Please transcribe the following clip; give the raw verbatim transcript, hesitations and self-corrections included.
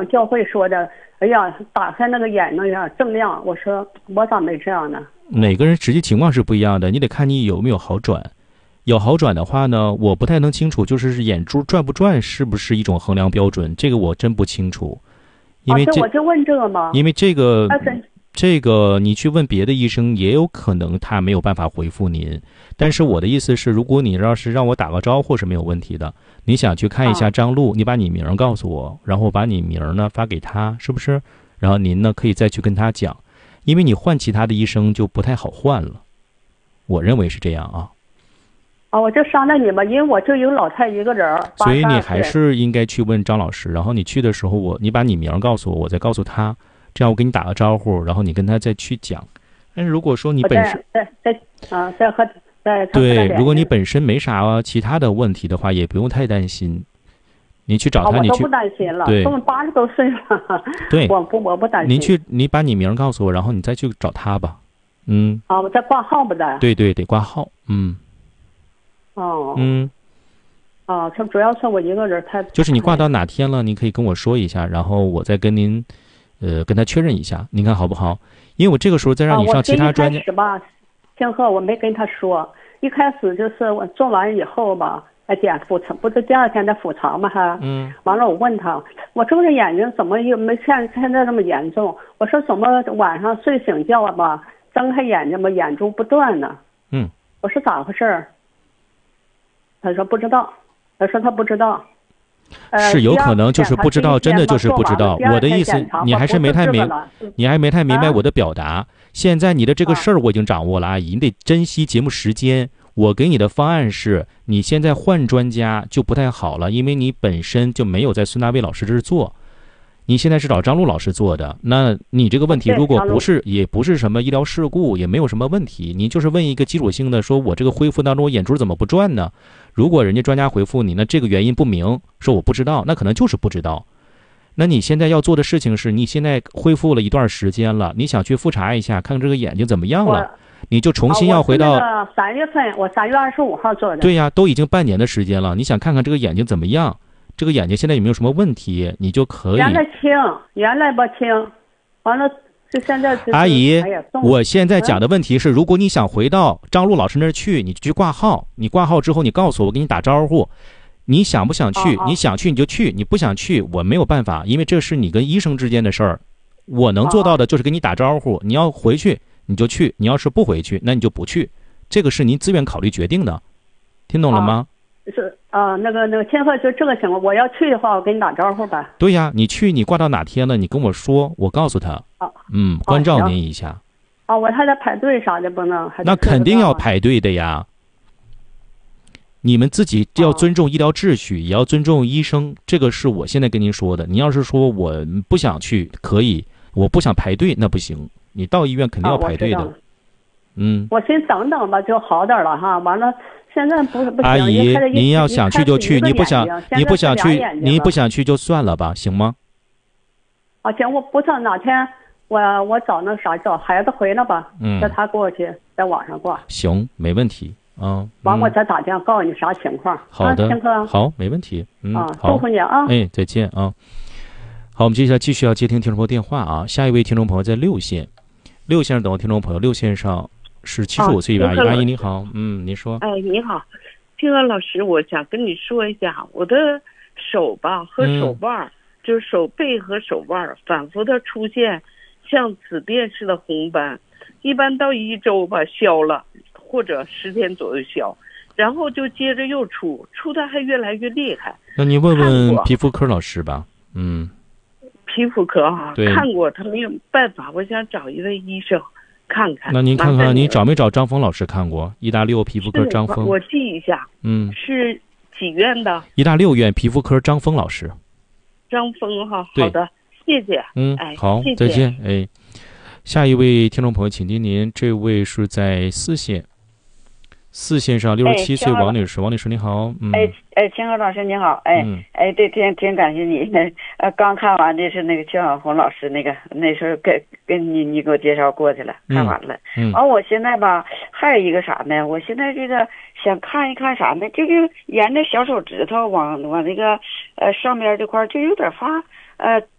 们教会说的，哎呀，打开那个眼睛呀，锃亮。我说我咋没这样呢？ 每个人实际情况是不一样的，你得看你有没有好转。有好转的话呢，我不太能清楚，就是眼珠转不转是不是一种衡量标准，这个我真不清楚。因为这、 啊、我就问这个嘛。 因为这个这个你去问别的医生，也有可能他没有办法回复您。但是我的意思是，如果你要是让我打个招呼是没有问题的。你想去看一下张璐，你把你名告诉我，然后把你名呢发给他，是不是？然后您呢可以再去跟他讲，因为你换其他的医生就不太好换了。我认为是这样啊。 啊，我就商量你吧，因为我就有老太一个人， 所以你还是应该去问张老师。然后你去的时候，我你把你名告诉我，我再告诉他，这样我给你打个招呼，然后你跟他再去讲。但是如果说你本身再再啊再和再对，如果你本身没啥其他的问题的话，也不用太担心。你去找他， 啊、 你去。 我都不担心了， 对， 他们八十多岁了。 对， 我不我不担心。 您去，你把你名告诉我，然后你再去找他吧。嗯。 啊，我再挂号不得。 对对，得挂号。嗯。 哦。 嗯。 啊，他主要是我一个人太。 就是你挂到哪天了，你可以跟我说一下，然后我再跟您，呃，跟他确认一下，您看好不好？因为我这个时候再让你上其他专家。 啊、我一开始吧，星河我没跟他说，一开始就是我做完以后吧，哎，点复查，不是第二天的复查嘛哈。 嗯。 完了，我问他，我睁着眼睛怎么又没现现在这么严重？我说怎么晚上睡醒觉吧，睁开眼睛吧，眼珠不转呢？ 嗯。 我说咋回事？他说不知道。他说他不知道。 是有可能就是不知道，真的就是不知道。我的意思，你还是没太明，你还没太明白我的表达。现在你的这个事儿我已经掌握了，阿姨，你得珍惜节目时间。我给你的方案是，你现在换专家就不太好了，因为你本身就没有在孙大卫老师这儿做，你现在是找张璐老师做的。那你这个问题如果不是，也不是什么医疗事故，也没有什么问题，你就是问一个基础性的，说我这个恢复当中我眼珠怎么不转呢？如果人家专家回复你，那这个原因不明，说我不知道，那可能就是不知道。那你现在要做的事情是，你现在恢复了一段时间了，你想去复查一下，看看这个眼睛怎么样了，你就重新要回到三月份，我三月二十五号做的。 对呀，都已经半年的时间了，你想看看这个眼睛怎么样，这个眼睛现在有没有什么问题，你就可以。 原来轻，原来不轻，完了。现在阿姨、哎，我现在讲的问题是，如果你想回到张璐老师那儿去，你就去挂号。你挂号之后，你告诉我，我给你打招呼。你想不想去？ 哦、 你想去你就去，你不想去我没有办法，因为这是你跟医生之间的事儿。我能做到的就是给你打招呼。你要回去你就去，你要是不回去，那你就不去。这个是您自愿考虑决定的，听懂了吗？ 是啊，那个那个千鹤就这个情况，我要去的话，我给你打招呼吧。 对呀，你去你挂到哪天了，你跟我说，我告诉他。 啊， 嗯，关照您一下。 啊，啊我还得排队啥的，不能。 那肯定要排队的呀。你们自己要尊重医疗秩序，也要尊重医生，这个是我现在跟您说的。你要是说我不想去，可以；我不想排队，那不行。你到医院肯定要排队的。 啊、 嗯。 我先等等吧，就好点了哈。完了。现在不是不行， 阿姨，您要想去就去，你不想你不想去，你不想去就算了吧，行吗？ 啊，行，我不知道哪天我我找那啥找孩子回来吧， 嗯， 叫他过去在网上挂。 行，没问题啊。 完我再打电话告诉你啥情况。 好的， 啊、 好，没问题。嗯， 啊， 好， 祝福你啊！ 哎，再见啊。好，我们接下来继续要接听听众朋友电话啊。下一位听众朋友在六线，六线上等候听众朋友，六线上。是七十五岁一位阿姨，阿姨你好，嗯，您说。 哎，你好，金娥老师，我想跟你说一下，我的手吧和手腕、嗯，就是手背和手腕反复的出现像紫癜似的红斑，一般到一周吧消了，或者十天左右消，然后就接着又出，出的还越来越厉害。 那你问问皮肤科老师吧，嗯。 皮肤科哈、啊， 对， 看过，他没有办法，我想找一位医生。看看， 那您看看，您找没找张峰老师看过？医大六皮肤科张峰， 我记一下。 嗯， 是几院的？ 医大六院皮肤科张峰老师。 张峰哈，好的，谢谢。 嗯， 哎， 好， 谢谢再见。哎，下一位听众朋友，请听您，这位是在四线，四线上六十七岁王女士，王女士你好。嗯， 哎哎，清河老师你好。哎、嗯、哎，对，挺挺感谢你。那呃，刚看完的是那个邱小红老师那个，那时候跟跟你你给我介绍过去了，看完了。 嗯。 完、嗯，我现在吧还有一个啥呢？我现在这个想看一看啥呢？就是沿着小手指头往往那个呃上边这块就有点发呃